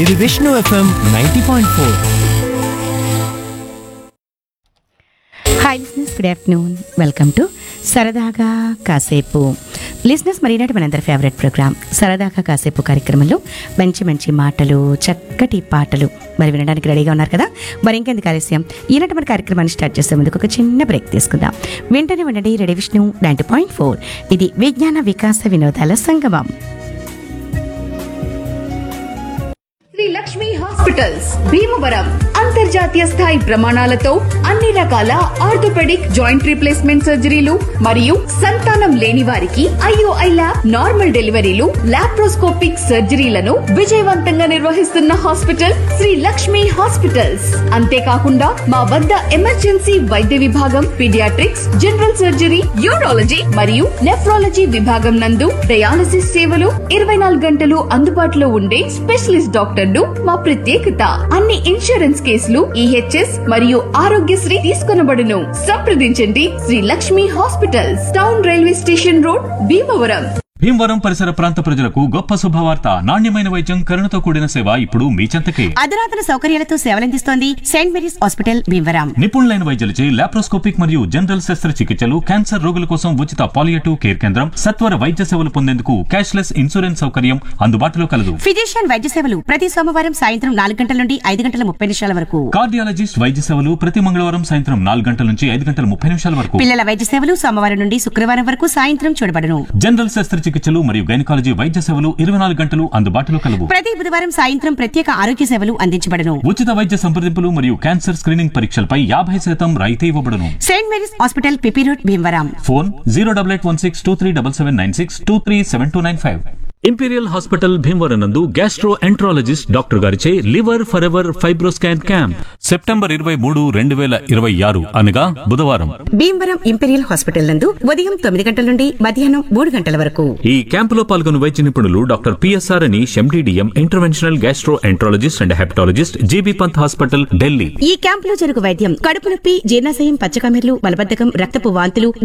ఇది Vishnu FM 90.4. Hi listeners, good afternoon. Welcome to సరదాగా కాసేపు. లిస్నర్స్, మరి ఈనాటి మనందరి ఫేవరెట్ ప్రోగ్రామ్ సరదాగా కాసేపు కార్యక్రమంలో మంచి మంచి మాటలు, చక్కటి పాటలు మరి వినడానికి రెడీగా ఉన్నారు కదా. మరి ఇంకెందుకు ఆలస్యం, ఈనాటి మన కార్యక్రమాన్ని స్టార్ట్ చేసే ముందుకు ఒక చిన్న బ్రేక్ తీసుకుందాం. వెంటనే వినండి రేడియో విష్ణు 90.4. ఇది విజ్ఞాన వికాస వినోదాల సంగమం. శ్రీ లక్ష్మి హాస్పిటల్స్ భీమవరం అంతర్జాతీయ స్థాయి ప్రమాణాలతో అన్ని రకాల ఆర్థోపెడిక్ జాయింట్ రీప్లేస్మెంట్ సర్జరీలు మరియు సంతానం లేని వారికి ఐఓఐ ల్యాబ్, నార్మల్ డెలివరీలు, లాప్రోస్కోపిక్ సర్జరీలను విజయవంతంగా నిర్వహిస్తున్న హాస్పిటల్ శ్రీ లక్ష్మి హాస్పిటల్స్. అంతేకాకుండా మా వద్ద ఎమర్జెన్సీ వైద్య విభాగం, పీడియాట్రిక్స్, జనరల్ సర్జరీ, యూరాలజీ మరియు నెఫ్రాలజీ విభాగం నందు డయాలసిస్ సేవలు 24 గంటలు అందుబాటులో ఉండే స్పెషలిస్ట్ డాక్టర్లు మా ప్రత్యేకత. అన్ని ఇన్సూరెన్స్ కేసులు, ఈహెచ్ఎస్ మరియు ఆరోగ్యశ్రీ తీసుకొనబడును. సంప్రదించండి Shri Lakshmi hospitals, town railway station road, Bhimavaram. Bhimavaram పరిసర ప్రాంత ప్రజలకు గొప్ప శుభవార్త. నాణ్యమైన వైద్యం, కరుణతో కూడిన సేవ ఇప్పుడు మీ చెంతకే. అధునాతన సౌకర్యాలతో సేవలందిస్తోంది సెయింట్ మేరీస్ హాస్పిటల్ భీమవరం. నిపుణులైన వైద్యులచే లాప్రోస్కోపిక్ మరియు జనరల్ శస్త్రచికిత్సలు, క్యాన్సర్ రోగుల కోసం ఉచిత పాలియేటివ్ కేర్ కేంద్రం, సత్వర వైద్య సేవలు పొందేందుకు క్యాష్లెస్ ఇన్సూరెన్స్ సౌకర్యం అందుబాటులో కలదు. ఫిజిషియన్ వైద్య సేవలు ప్రతి సోమవారం సాయంత్రం 4 గంటల నుండి 5 గంటల 30 నిమిషాల వరకు. కార్డియాలజిస్ట్ వైద్య సేవలు ప్రతి మంగళవారం సాయంత్రం 4 గంటల నుంచి 5 గంటల 30 నిమిషాల వరకు. పిల్లల వైద్య సేవలు సోమవారం నుండి శుక్రవారం వరకు సాయంత్రం చూడబడును. జనరల్ శస్త్రచికిత్సలు మరియు గైనకాలజీ వైద్య సేవలు 24 గంటలు అందుబాటులో కలవు. ప్రతి బుధవారం సాయంత్రం ప్రత్యేక ఆరోగ్య సేవలు అందించబడును. ఉచిత వైద్య సంప్రదింపులు మరియు క్యాన్సర్ స్క్రీనింగ్ పరీక్షలపై 50% రాయితీ ఇవ్వబడును. Saint Mary's hospital, PP road, Bhimavaram. Phone 08816237796 237295. Imperial hospital Bhimavaram నందు గ్యాస్ట్రో ఎంట్రాలజిస్ట్ డాక్టర్ గారిచే liver for ever FibroScan camp September 23, 2026 అనగా బుధవారం భీమవరం ఇంపీరియల్ హాస్పిటల్ నందు ఉదయం 9 గంటల నుండి మధ్యాహ్నం 3 గంటల వరకు. ఈ క్యాంపులో పాల్గొన్న వైద్య నిపుణులు doctor PSR Anish, MD DM, interventional gastro enterologist and hepatologist, GB Pant hospital, Delhi. ఈ క్యాంపులో జరుగు వైద్యం కడుపు నొప్పి, జీర్ణాశయం, పచ్చకమెర్లు, మలబద్ధకం, రక్తపు వాంతులు,